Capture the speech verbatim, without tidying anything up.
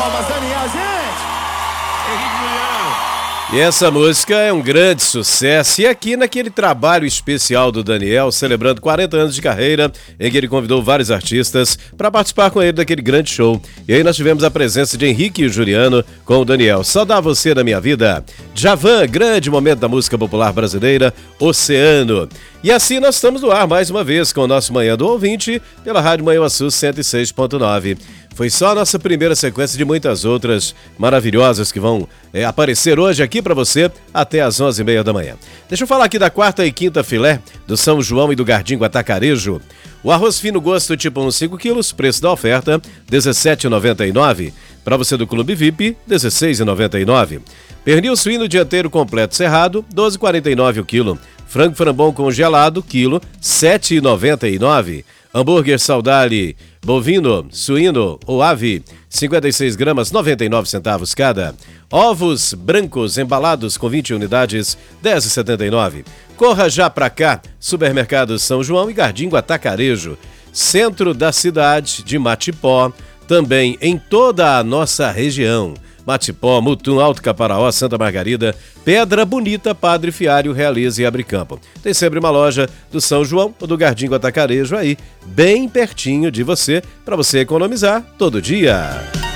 palmas, Daniel, gente! Henrique Juliano. E essa música é um grande sucesso. E aqui naquele trabalho especial do Daniel, celebrando quarenta anos de carreira, em que ele convidou vários artistas para participar com ele daquele grande show. E aí nós tivemos a presença de Henrique e Juliano com o Daniel. Saudar você da minha vida. Djavan, grande momento da música popular brasileira, Oceano. E assim nós estamos no ar mais uma vez com o nosso Manhã do Ouvinte pela Rádio Manhuaçu cento e seis ponto nove. Foi só a nossa primeira sequência de muitas outras maravilhosas que vão é, aparecer hoje aqui para você até às onze e meia da manhã. Deixa eu falar aqui da quarta e quinta filé do São João e do Gardingo Atacarejo. O arroz fino gosto tipo uns cinco quilos, preço da oferta dezessete reais e noventa e nove centavos. Para você do Clube V I P, dezesseis reais e noventa e nove centavos. Pernil suíno dianteiro completo cerrado, doze reais e quarenta e nove centavos o quilo. Frango frambom congelado, quilo, sete reais e noventa e nove centavos. Hambúrguer Saudade bovino, suíno ou ave, cinquenta e seis gramas, noventa e nove centavos cada. Ovos brancos embalados com vinte unidades, dez reais e setenta e nove centavos. Corra já pra cá, Supermercado São João e Gardingo Atacarejo, centro da cidade de Matipó, também em toda a nossa região. Matipó, Mutum, Alto Caparaó, Santa Margarida, Pedra Bonita, Padre Fiário, Realiza e Abricampo. Tem sempre uma loja do São João ou do Gardingo Atacarejo aí, bem pertinho de você, para você economizar todo dia.